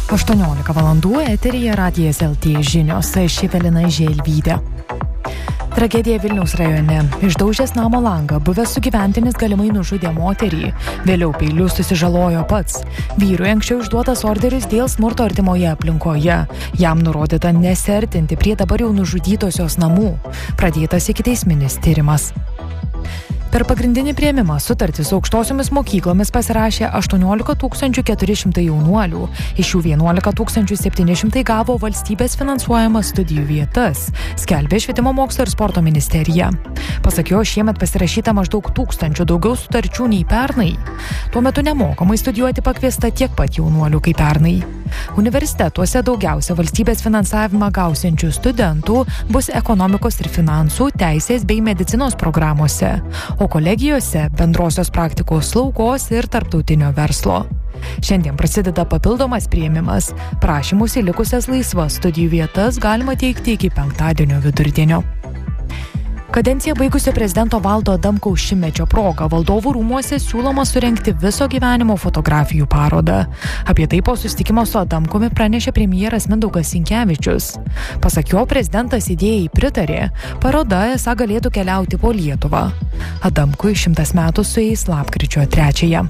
18 valandų eteryje Radijas LT žinios, aš Evelina Želvytė. Tragedija Vilniaus rajone. Išdaužęs namo langą, buvęs sugyventinis galimai nužudė moterį. Vėliau peiliu susižalojo pats. Vyrui anksčiau išduotas orderis dėl smurto artimoje aplinkoje. Jam nurodyta nesiartinti prie dabar jau nužudytosios namų. Pradėtas ikiteisminis tyrimas. Per pagrindinį priėmimą sutartį su aukštosiomis mokyklomis pasirašė 18 400 jaunuolių. Iš jų 11 700 gavo valstybės finansuojamas studijų vietas, skelbė Švietimo mokslo ir sporto ministerija. Pasak jo, šiemet pasirašyta maždaug 1000 daugiau sutarčių nei pernai. Tuo metu nemokamai studijuoti pakviesta tiek pat jaunuolių kaip pernai. Universitetuose daugiausia valstybės finansavimą gausiančių studentų bus ekonomikos ir finansų, teisės bei medicinos programuose, o kolegijose bendrosios praktikos slaugos ir tarptautinio verslo. Šiandien prasideda papildomas priėmimas. Prašymus į likusias laisvas studijų vietas galima teikti iki penktadienio vidurdienio. Kadenciją baigusio prezidento Valdo Adamkaus šimtmečio proga Valdovų rūmuose siūloma surengti viso gyvenimo fotografijų parodą. Apie tai po susitikimo su Adamkumi pranešė premjeras Mindaugas Sinkevičius. Pasak jo, prezidentas idėjai pritarė. Paroda esą galėtų keliauti po Lietuvą. Adamkui 100 metų sueis lapkričio 3.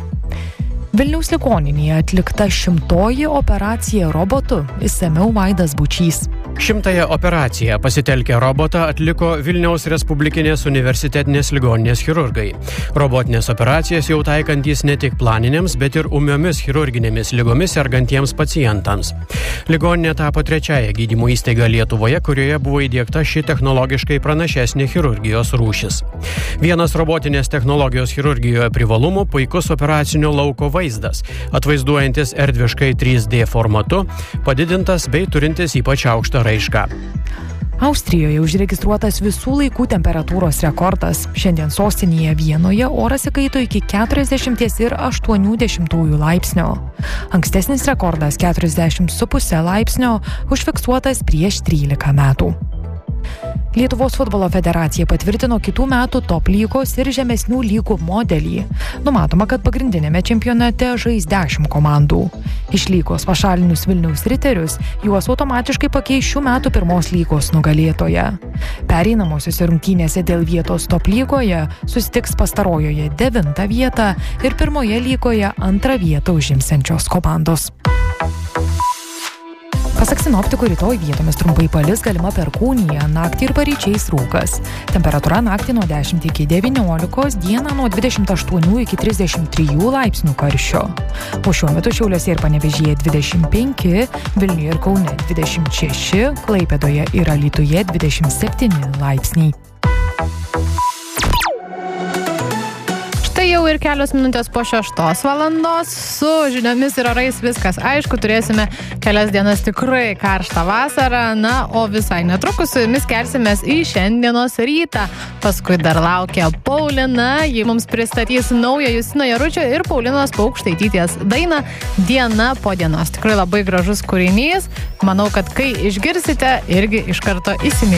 Vilniaus ligoninėje atlikta 100-oji operacija robotu. Išsamiau Vaidas Bučys. 100-ąją operaciją pasitelkę robotą atliko Vilniaus Respublikinės universitetinės ligoninės chirurgai. Robotinės operacijas jau taikantys ne tik planinėms, bet ir ūmiomis chirurginėmis ligomis sergantiems pacientams. Ligoninė tapo 3. gydymo įstaiga Lietuvoje, kurioje buvo įdiegta ši technologiškai pranašesnė chirurgijos rūšis. Vienas robotinės technologijos chirurgijoje privalumų – puikus operacinio lauko vaizdas, atvaizduojantis erdviškai 3D formatu, padidintas bei turintis ypač aukštą raišką. Austrijoje užregistruotas visų laikų temperatūros rekordas. Šiandien sostinėje Vienoje oras įkaito iki 40,8 laipsnio. Ankstesnis rekordas 40,5 laipsnio užfiksuotas prieš 13 metų. Lietuvos futbolo federacija patvirtino kitų metų top lygos ir žemesnių lygų modelį. Numatoma, kad pagrindinėme čempionate žais 10 komandų. Iš lygos pašalinus Vilniaus Riterius, juos automatiškai pakeis šių metų pirmos lygos nugalėtoja. Pereinamosiose rungtynėse dėl vietos top lygoje susitiks pastarojoje 9 vietą ir pirmoje lygoje 2 vietą užimsiančios komandos. Pasak sinoptikų, rytoj vietomis trumpai palis, galima perkūnija, naktį ir paryčiais rūkas. Temperatūra naktį nuo 10 iki 19, dieną nuo 28 iki 33 laipsnių karščio. O šiuo metu Šiauliuose ir Panevėžyje 25, Vilniuje ir Kaune 26, Klaipėdoje ir Alytuje 27 laipsniai. Jau ir kelios minutės po 6 valandos. Su žiniomis ir orais viskas aišku, turėsime kelias dienas tikrai karštą vasarą, na, o visai netrukus su jumis kelsimės į šiandienos rytą. Paskui dar laukia Paulina, ji mums pristatys naują Justino Jaručio ir Paulinos Paukštaitytės dainą Diena po dienos. Tikrai labai gražus kūrinys. Manau, kad kai išgirsite, irgi iš karto įsimylėsite.